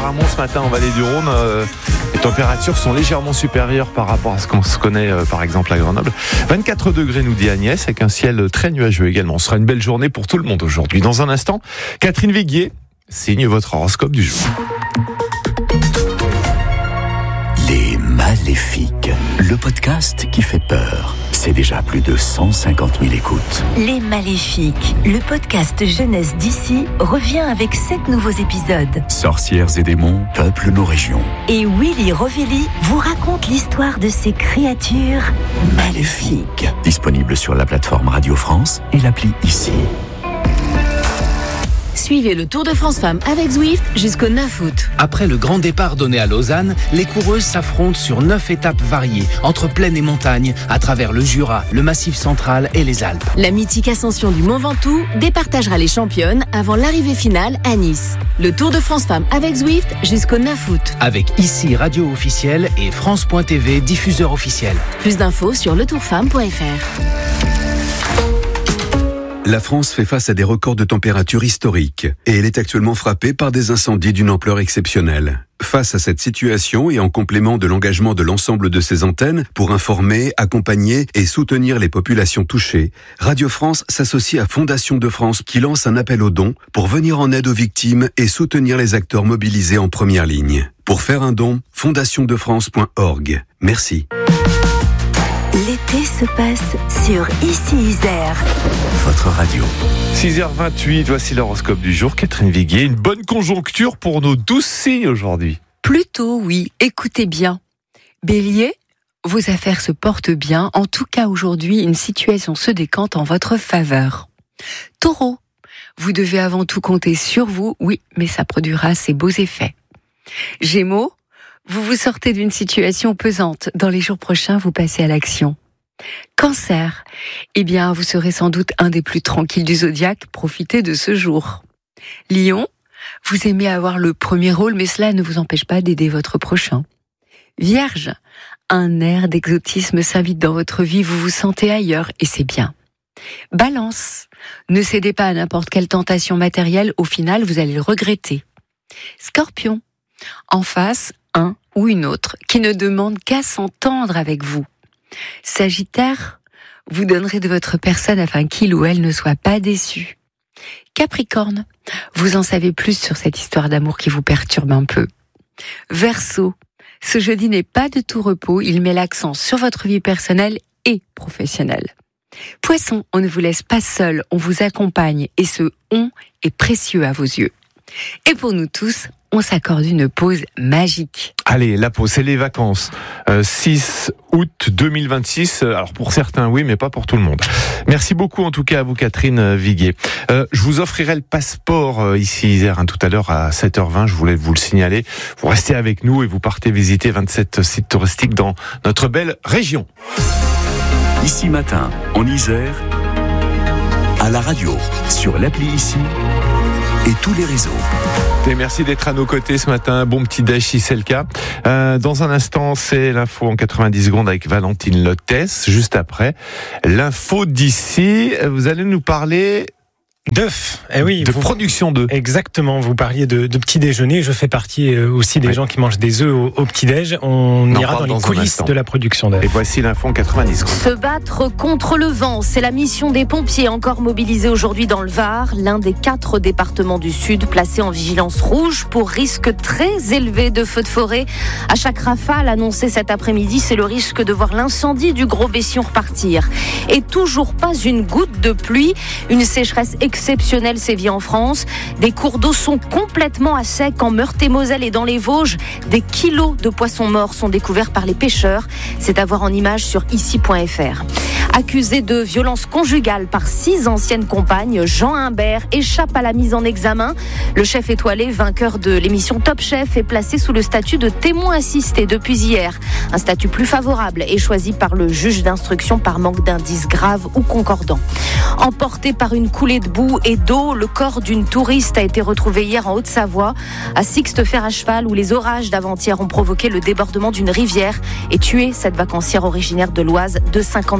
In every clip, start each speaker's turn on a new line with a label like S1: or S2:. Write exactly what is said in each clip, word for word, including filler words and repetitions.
S1: apparemment ce matin en vallée du Rhône, euh, les températures sont légèrement supérieures par rapport à ce qu'on se connaît euh, par exemple à Grenoble. vingt-quatre degrés nous dit Agnès, avec un ciel très nuageux également. Ce sera une belle journée pour tout le monde aujourd'hui. Dans un instant, Catherine Viguier signe votre horoscope du jour.
S2: Les Maléfiques, le podcast qui fait peur. C'est déjà plus de cent cinquante mille écoutes.
S3: Les Maléfiques, le podcast jeunesse d'ici, revient avec sept nouveaux épisodes.
S2: Sorcières et démons peuplent nos régions.
S3: Et Willy Rovelli vous raconte l'histoire de ces créatures maléfiques.
S2: Disponible sur la plateforme Radio France et l'appli Ici.
S4: Suivez le Tour de France Femmes avec Zwift jusqu'au neuf août.
S5: Après le grand départ donné à Lausanne, les coureuses s'affrontent sur neuf étapes variées, entre plaine et montagne, à travers le Jura, le Massif central et les Alpes.
S4: La mythique ascension du Mont Ventoux départagera les championnes avant l'arrivée finale à Nice. Le Tour de France Femmes avec Zwift jusqu'au neuf août.
S5: Avec Ici Radio officiel et France point T V diffuseur officiel.
S4: Plus d'infos sur le tour femme point f r.
S6: La France fait face à des records de température historiques et elle est actuellement frappée par des incendies d'une ampleur exceptionnelle. Face à cette situation et en complément de l'engagement de l'ensemble de ses antennes pour informer, accompagner et soutenir les populations touchées, Radio France s'associe à Fondation de France qui lance un appel aux dons pour venir en aide aux victimes et soutenir les acteurs mobilisés en première ligne. Pour faire un don, fondation de france point org. Merci.
S3: L'été se passe sur Ici Isère.
S2: Votre radio.
S1: six heures vingt-huit, voici l'horoscope du jour. Catherine Viguier, une bonne conjoncture pour nos douze signes aujourd'hui.
S7: Plutôt oui, écoutez bien. Bélier, vos affaires se portent bien. En tout cas aujourd'hui, une situation se décante en votre faveur. Taureau, vous devez avant tout compter sur vous, oui, mais ça produira ses beaux effets. Gémeaux, vous vous sortez d'une situation pesante. Dans les jours prochains, vous passez à l'action. Cancer, eh bien, vous serez sans doute un des plus tranquilles du zodiaque. Profitez de ce jour. Lion, vous aimez avoir le premier rôle, mais cela ne vous empêche pas d'aider votre prochain. Vierge, un air d'exotisme s'invite dans votre vie. Vous vous sentez ailleurs et c'est bien. Balance, ne cédez pas à n'importe quelle tentation matérielle. Au final, vous allez le regretter. Scorpion, en face, un ou une autre qui ne demande qu'à s'entendre avec vous. Sagittaire, vous donnerez de votre personne afin qu'il ou elle ne soit pas déçu. Capricorne, vous en savez plus sur cette histoire d'amour qui vous perturbe un peu. Verseau, ce jeudi n'est pas de tout repos, il met l'accent sur votre vie personnelle et professionnelle. Poisson, on ne vous laisse pas seul, on vous accompagne et ce « on » est précieux à vos yeux. Et pour nous tous, on s'accorde une pause magique.
S1: Allez, la pause, c'est les vacances. Euh, six août deux mille vingt-six. Alors pour certains, oui, mais pas pour tout le monde. Merci beaucoup en tout cas à vous, Catherine Viguier. Euh, je vous offrirai le passeport euh, ici Isère hein, tout à l'heure à sept heures vingt. Je voulais vous le signaler. Vous restez avec nous et vous partez visiter vingt-sept sites touristiques dans notre belle région.
S2: Ici matin, en Isère, à la radio, sur l'appli Ici et tous les réseaux.
S1: Et merci d'être à nos côtés ce matin. Bon petit déj si c'est le cas. Euh, dans un instant, c'est l'info en quatre-vingt-dix secondes avec Valentine Lottès. Juste après, l'info d'ici. Vous allez nous parler
S8: d'œufs. Eh oui,
S1: de
S8: vous,
S1: production d'œufs.
S8: Exactement. Vous parliez de, de petit déjeuner. Je fais partie aussi des ouais. gens qui mangent des œufs au, au petit déj. On, On ira dans les dans coulisses de la production d'œufs.
S1: Et voici l'info en quatre-vingt-dix secondes.
S4: Se battre contre le vent, c'est la mission des pompiers encore mobilisés aujourd'hui dans le Var, l'un des quatre départements du Sud placés en vigilance rouge pour risque très élevé de feux de forêt. À chaque rafale annoncée cet après-midi, c'est le risque de voir l'incendie du Gros Bession repartir. Et toujours pas une goutte de pluie. Une sécheresse exceptionnelle sévit en France. Des cours d'eau sont complètement à sec en Meurthe-et-Moselle et dans les Vosges. Des kilos de poissons morts sont découverts par les pêcheurs. C'est à voir en images sur ici point f r. Accusé de violence conjugale par six anciennes compagnes, Jean Humbert échappe à la mise en examen. Le chef étoilé, vainqueur de l'émission Top Chef, est placé sous le statut de témoin assisté depuis hier. Un statut plus favorable est choisi par le juge d'instruction par manque d'indices graves ou concordants. Emporté par une coulée de boue et d'eau, le corps d'une touriste a été retrouvé hier en Haute-Savoie, à Sixte-Fer à cheval, où les orages d'avant-hier ont provoqué le débordement d'une rivière et tué cette vacancière originaire de l'Oise de cinquante-six ans.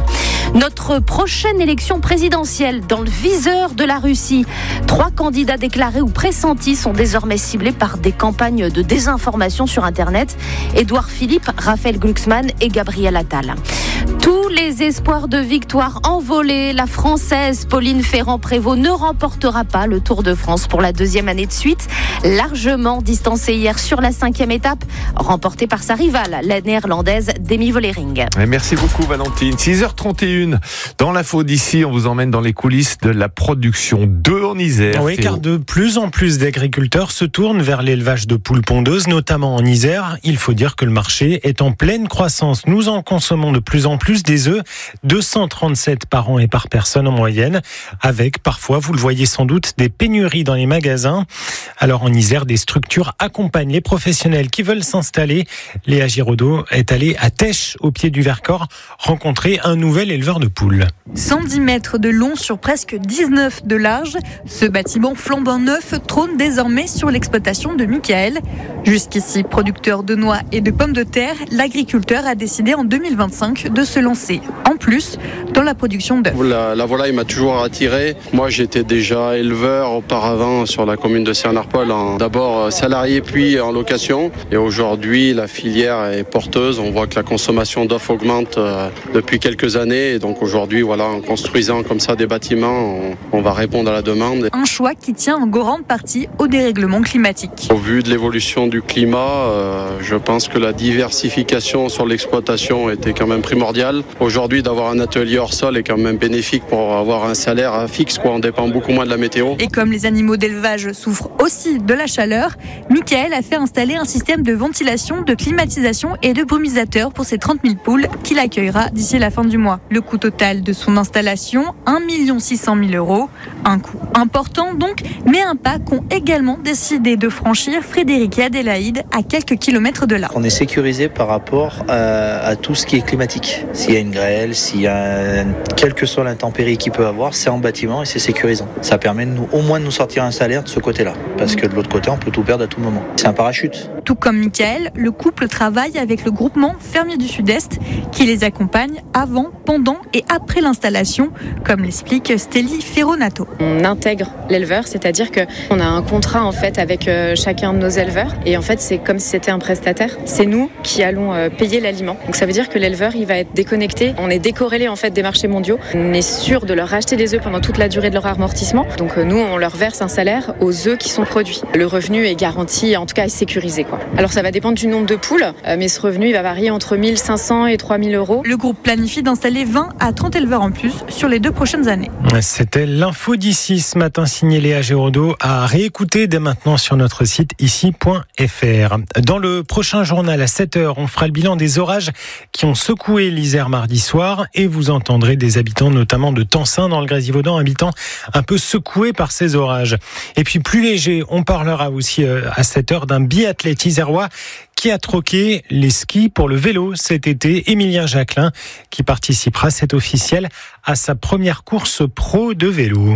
S4: Notre prochaine élection présidentielle dans le viseur de la Russie. Trois candidats déclarés ou pressentis sont désormais ciblés par des campagnes de désinformation sur Internet. Édouard Philippe, Raphaël Glucksmann et Gabriel Attal. Tous les espoirs de victoire envolés. La Française Pauline Ferrand-Prévot ne remportera pas le Tour de France pour la deuxième année de suite. Largement distancée hier sur la cinquième étape, remportée par sa rivale, la néerlandaise Demi Vollering.
S1: Merci beaucoup Valentine. six heures trente et une dans l'info d'ici, on vous emmène dans les coulisses de la production d'œufs en Isère.
S8: Oui, car de plus en plus d'agriculteurs se tournent vers l'élevage de poules pondeuses, notamment en Isère. Il faut dire que le marché est en pleine croissance. Nous en consommons de plus en plus des œufs, deux cent trente-sept par an et par personne en moyenne, avec parfois, vous le voyez sans doute, des pénuries dans les magasins. Alors en Isère, des structures accompagnent les professionnels qui veulent s'installer. Léa Giraudot est allée à Têche, au pied du Vercors, rencontrer un nouvel éleveur de poules.
S9: cent dix mètres de long sur presque dix-neuf de large, ce bâtiment flambant neuf trône désormais sur l'exploitation de Michael. Jusqu'ici producteur de noix et de pommes de terre, l'agriculteur a décidé en deux mille vingt-cinq de se lancer, en plus, dans la production d'œufs.
S10: La, la volaille m'a toujours attiré. Moi, j'étais déjà éleveur auparavant sur la commune de Saint-Arpol, d'abord salarié puis en location. Et aujourd'hui, la filière est porteuse. On voit que la consommation d'œufs augmente euh, depuis quelques années. Et donc aujourd'hui, voilà, en construisant comme ça des bâtiments, on, on va répondre à la demande.
S9: Un choix qui tient en grande partie au dérèglement climatique.
S10: Au vu de l'évolution du climat, euh, je pense que la diversification sur l'exploitation était quand même primordiale. Aujourd'hui, d'avoir un atelier hors sol est quand même bénéfique pour avoir un salaire fixe, quoi. On dépend beaucoup moins de la météo.
S9: Et comme les animaux d'élevage souffrent aussi de la chaleur, Michael a fait installer un système de ventilation, de climatisation et de brumisateur pour ses trente mille poules qu'il accueillera d'ici la fin du mois. Le coût total de son installation, un million six cent mille euros. Un coût important donc, mais un pas qu'ont également décidé de franchir Frédéric et Adélaïde à quelques kilomètres de là.
S11: On est sécurisé par rapport à, à tout ce qui est climatique. S'il y a une grêle, s'il y a un, quelle que soit l'intempérie qu'il peut avoir, c'est en bâtiment et c'est sécurisant. Ça permet de nous, au moins de nous sortir un salaire de ce côté-là, parce que de l'autre côté, on peut tout perdre à tout moment. C'est un parachute.
S9: Tout comme Michael, le couple travaille avec le groupement Fermiers du Sud-Est qui les accompagne avant, pendant et après l'installation, comme l'explique Stélie Ferronato.
S12: On intègre l'éleveur, c'est-à-dire qu'on a un contrat en fait avec chacun de nos éleveurs et en fait c'est comme si c'était un prestataire. C'est nous qui allons payer l'aliment. Donc ça veut dire que l'éleveur il va être déconnecté. On est décorrélé en fait des marchés mondiaux. On est sûr de leur racheter des œufs pendant toute la durée de leur amortissement. Donc nous on leur verse un salaire aux œufs qui sont produits. Le revenu est garanti, en tout cas est sécurisé quoi. Alors ça va dépendre du nombre de poules, mais ce revenu il va varier entre mille cinq cents et trois mille euros.
S9: Le groupe planifie d'installer vingt à trente éleveurs en plus sur les deux prochaines années.
S8: C'était l'info d'ici ce matin, signé Léa Giraudot, à réécouter dès maintenant sur notre site ici point f r. Dans le prochain journal à sept heures, on fera le bilan des orages qui ont secoué l'Isère mardi soir et vous entendrez des habitants, notamment de Tencin dans le Grésivaudan, habitants un peu secoués par ces orages. Et puis plus léger, on parlera aussi à sept heures d'un biathlète isérois qui a troqué les skis pour le vélo cet été, Émilien Jacquelin, qui participera, c'est officiel, à sa première course pro de vélo.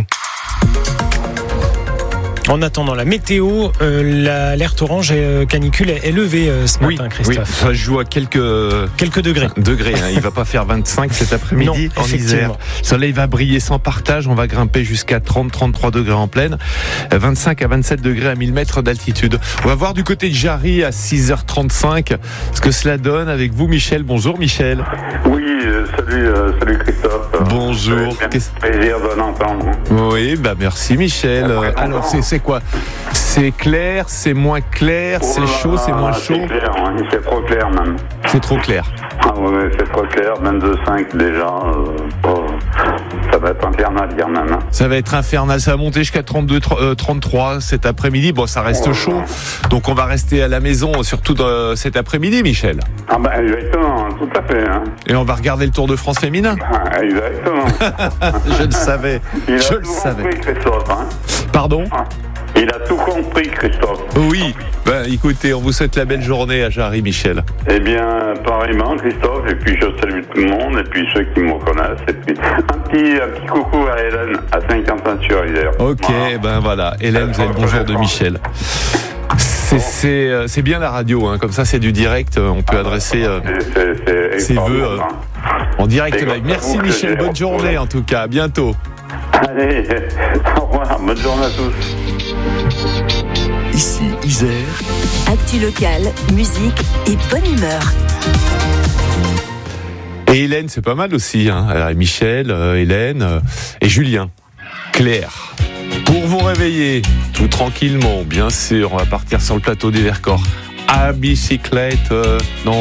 S8: En attendant la météo, euh, l'alerte orange et euh, canicule est levée euh, ce
S1: oui,
S8: matin, Christophe.
S1: Oui, ça se joue à quelques,
S8: quelques degrés.
S1: degrés hein. Il ne va pas faire vingt-cinq cet après-midi
S8: non,
S1: en Isère. Le soleil va briller sans partage. On va grimper jusqu'à trente à trente-trois degrés en plaine. vingt-cinq à vingt-sept degrés à mille mètres d'altitude. On va voir du côté de Jarry à six heures trente-cinq ce que cela donne avec vous, Michel. Bonjour, Michel.
S13: Oui, euh, salut, euh, salut Christophe.
S1: Bonjour.
S13: C'est plaisir de l'entendre.
S1: Oui, bah merci, Michel. Alors, c'est C'est quoi? C'est clair, c'est moins clair, oh c'est chaud, c'est moins chaud.
S13: C'est clair, hein, c'est trop clair même.
S1: C'est trop clair.
S13: Ah ouais, c'est trop clair, vingt-deux virgule cinq déjà. Euh, oh, ça va être infernal hier même. Hein.
S1: Ça va être infernal, ça va monter jusqu'à trente-deux, trente-trois cet après-midi. Bon, ça reste oh, chaud, donc on va rester à la maison, surtout dans cet après-midi, Michel.
S13: Ah ben exactement, tout à fait. Hein.
S1: Et on va regarder le Tour de France féminin.
S13: Ah, exactement.
S1: Je le savais,
S13: Il
S1: je
S13: a
S1: le
S13: tout
S1: savais.
S13: Compris, Christophe, hein.
S1: Pardon?
S13: Ah. Il a tout compris, Christophe.
S1: Oui. Ben, écoutez, on vous souhaite la belle journée à Jarry, Michel.
S13: Eh bien, pareillement, Christophe. Et puis, je salue tout le monde. Et puis, ceux qui me connaissent. Et puis, un petit, un petit coucou à Hélène, à Saint-Quentin-sur-Isère.
S1: Ok, voilà. Ben voilà. Hélène, vous avez le bonjour de Michel. C'est, c'est, c'est bien la radio, hein. Comme ça c'est du direct, on peut adresser euh,
S13: c'est, c'est, c'est
S1: ses vœux. Euh, En direct live. Merci Michel, bonne journée en tout cas, à bientôt.
S13: Allez, au revoir, bonne journée à tous.
S2: Ici, Isère.
S3: Actu locale, musique et bonne humeur.
S1: Et Hélène, c'est pas mal aussi. Hein. Alors, Michel, euh, Hélène euh, et Julien. Claire. Pour vous réveiller, tout tranquillement, bien sûr, on va partir sur le plateau des Vercors. À bicyclette, euh, non.